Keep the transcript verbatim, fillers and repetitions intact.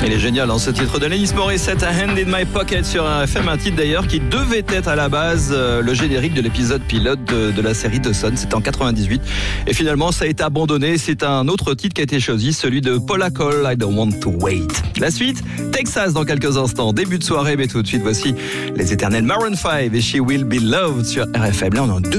Il est génial, hein, ce titre d'Alanis Morissette, A Hand in My Pocket sur R F M, un titre d'ailleurs qui devait être à la base euh, le générique de l'épisode pilote de, de la série Dawson, c'était en quatre-vingt-dix-huit. Et finalement, ça a été abandonné, c'est un autre titre qui a été choisi, celui de Paula Cole, I Don't Want to Wait. La suite, Texas dans quelques instants, début de soirée, mais tout de suite, voici les éternels Maroon five et She Will Be Loved sur R F M. Là, on est en deux